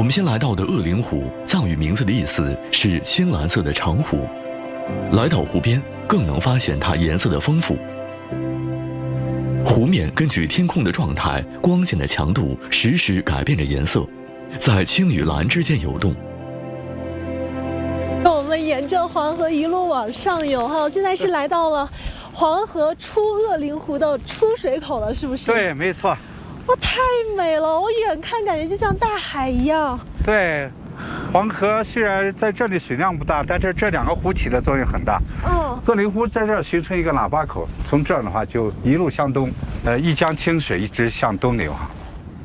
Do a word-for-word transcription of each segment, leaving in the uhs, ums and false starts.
我们先来到的鄂陵湖，藏语名字的意思是青蓝色的长湖。来到湖边，更能发现它颜色的丰富。湖面根据天空的状态、光线的强度，实时改变着颜色，在青与蓝之间游动。 我们沿着黄河一路往上游哈，现在是来到了黄河出鄂陵湖的出水口了，是不是？ 对，没错。 哇，太美了！我远看感觉就像大海一样。 对，黄河虽然在这里水量不大，但是这两个湖起的作用很大。嗯，鄂陵湖在这儿形成一个喇叭口，从这儿的话就一路向东，呃，一江清水一直向东流哈。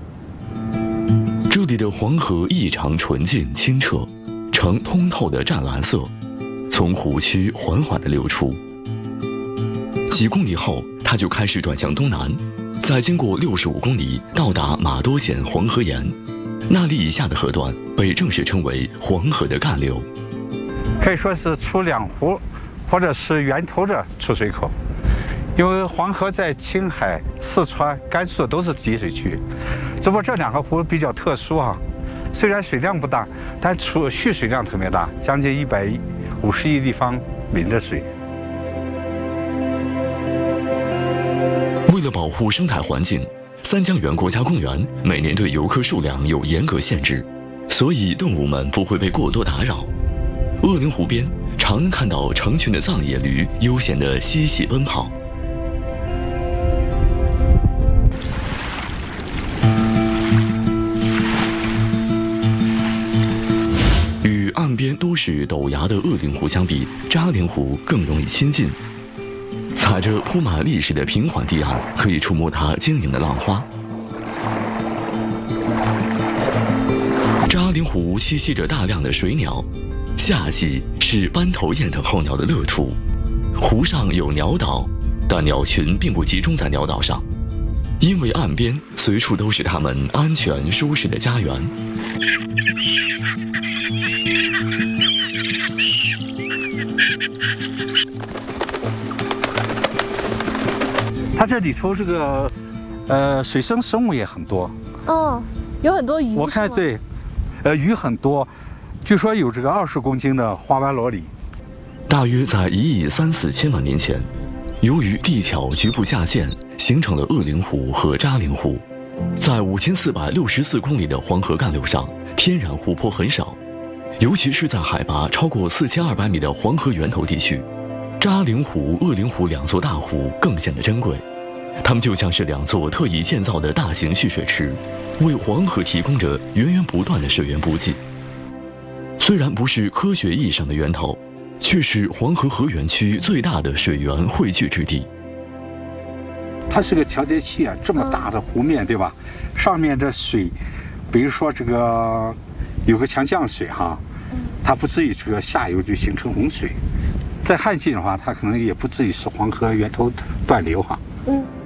这里的黄河异常纯净清澈，呈通透的湛蓝色，从湖区缓缓地流出。几公里后，它就开始转向东南，再经过六十五公里，到达玛多县黄河沿。那里以下的河段被正式称为黄河的干流， 可以说是出两湖，或者是源头的出水口。因为黄河在青海、四川、甘肃都是集水区，只不过这两个湖比较特殊啊。虽然水量不大，但储蓄水量特别大，将近一百五十亿立方米的水。 为了保护生态环境，三江源国家公园每年对游客数量有严格限制，所以动物们不会被过多打扰。鄂陵湖边常能看到成群的藏野驴悠闲地嬉戏奔跑。与岸边都是陡崖的鄂陵湖相比，扎陵湖更容易亲近。踩着铺满历史的平缓堤岸，可以触摸它晶莹的浪花。扎陵湖栖息着大量的水鸟，夏季是斑头雁等候鸟的乐土。湖上有鸟岛，但鸟群并不集中在鸟岛上，因为岸边随处都是它们安全舒适的家园。 它这里头这个，呃，水生生物也很多。 哦，有很多鱼。 我看对，呃，鱼很多，据说有这个二十公斤的花斑萝莉。 大约在一亿三四千万年前，由于地壳局部下陷，形成了鄂陵湖和扎陵湖。在五千四百六十四公里的黄河干流上，天然湖泊很少，尤其是在海拔超过四千二百米的黄河源头地区。扎陵湖、鄂陵湖两座大湖更显得珍贵，它们就像是两座特意建造的大型蓄水池，为黄河提供着源源不断的水源补给。虽然不是科学意义上的源头，却是黄河河源区最大的水源汇聚之地。 它是个调节器啊，这么大的湖面，对吧？上面的水，比如说这个有个强降水哈，它不至于这个下游就形成洪水。在旱季的话，它可能也不至于使黄河源头断流哈。嗯。